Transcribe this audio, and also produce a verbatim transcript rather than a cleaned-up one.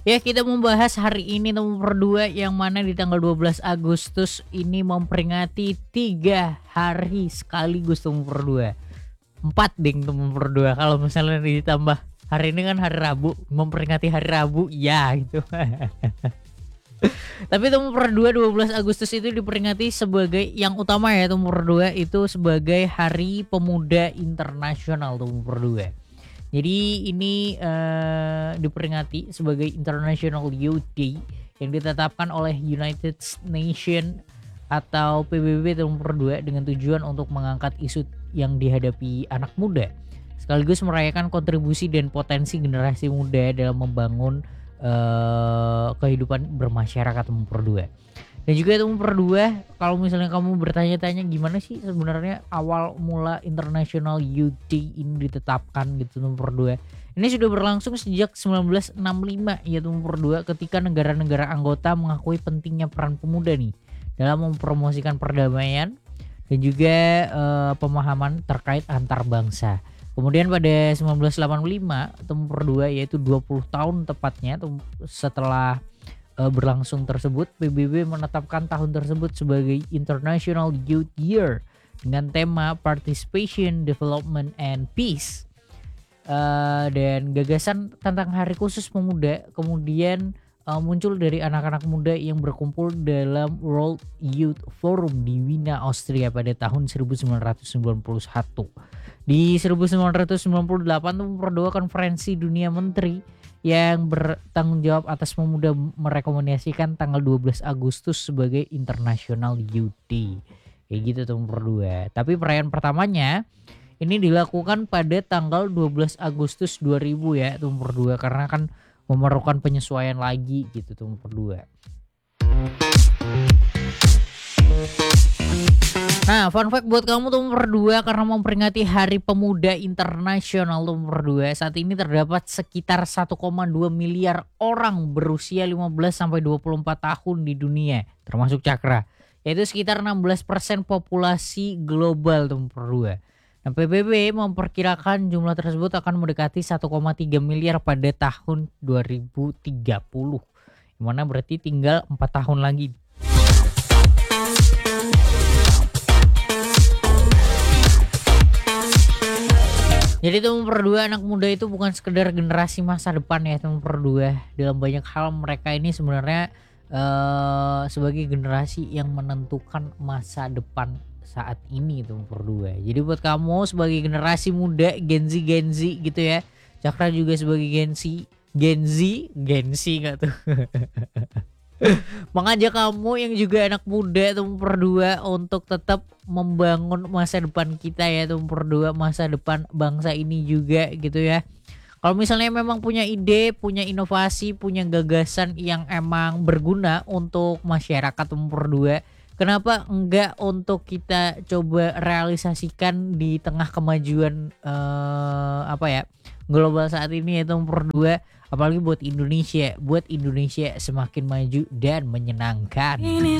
Ya, kita membahas hari ini nomor dua yang mana di tanggal dua belas Agustus ini memperingati tiga hari sekaligus nomor dua. empat ding nomor dua kalau misalnya ditambah hari ini kan hari Rabu, memperingati hari Rabu ya gitu. Tapi nomor dua dua belas Agustus itu diperingati sebagai yang utama ya, nomor dua itu sebagai Hari Pemuda Internasional nomor dua. Jadi ini uh, diperingati sebagai International Youth Day yang ditetapkan oleh United Nations atau P B B nomor dua dengan tujuan untuk mengangkat isu yang dihadapi anak muda, sekaligus merayakan kontribusi dan potensi generasi muda dalam membangun uh, kehidupan bermasyarakat nomor dua. Dan juga itu nomor dua, kalau misalnya kamu bertanya-tanya gimana sih sebenarnya awal mula International Youth Day ini ditetapkan gitu nomor dua. Ini sudah berlangsung sejak seribu sembilan ratus enam puluh lima ya nomor dua, ketika negara-negara anggota mengakui pentingnya peran pemuda nih dalam mempromosikan perdamaian dan juga uh, pemahaman terkait antar bangsa. Kemudian pada seribu sembilan ratus delapan puluh lima nomor dua, yaitu dua puluh tahun tepatnya setelah uh, berlangsung tersebut, P B B menetapkan tahun tersebut sebagai International Youth Year dengan tema Participation, Development, and Peace. Uh, dan gagasan tentang hari khusus pemuda kemudian uh, muncul dari anak-anak muda yang berkumpul dalam World Youth Forum di Wina, Austria pada tahun seribu sembilan ratus sembilan puluh satu. Di seribu sembilan ratus sembilan puluh delapan nomor dua, konferensi dunia menteri yang bertanggung jawab atas pemuda merekomendasikan tanggal dua belas Agustus sebagai International Youth Day. Kayak gitu tuh nomor dua. Tapi perayaan pertamanya ini dilakukan pada tanggal dua belas Agustus dua ribu ya nomor dua, karena kan memerlukan penyesuaian lagi gitu tuh nomor dua. Nah, fun fact buat kamu tuh nomor dua, karena memperingati Hari Pemuda Internasional nomor dua, saat ini terdapat sekitar satu koma dua miliar orang berusia lima belas sampai dua puluh empat tahun di dunia, termasuk Cakra, yaitu sekitar enam belas persen populasi global nomor dua. Nah, P B B memperkirakan jumlah tersebut akan mendekati satu koma tiga miliar pada tahun dua ribu tiga puluh. Dimana berarti tinggal empat tahun lagi. Jadi itu nomor dua, anak muda itu bukan sekedar generasi masa depan ya nomor dua. Dalam banyak hal mereka ini sebenarnya uh, sebagai generasi yang menentukan masa depan saat ini itu nomor dua. Jadi buat kamu sebagai generasi muda Gen Z Gen Z gitu ya, Cakra juga sebagai Gen Z Gen Z Gen Z nggak tuh? Mengajak kamu yang juga anak muda itu nomor dua untuk tetap membangun masa depan kita ya, nomor dua, masa depan bangsa ini juga gitu ya. Kalau misalnya memang punya ide, punya inovasi, punya gagasan yang emang berguna untuk masyarakat nomor dua, kenapa enggak untuk kita coba realisasikan di tengah kemajuan uh, apa ya global saat ini yaitu nomor dua, apalagi buat Indonesia, buat Indonesia semakin maju dan menyenangkan.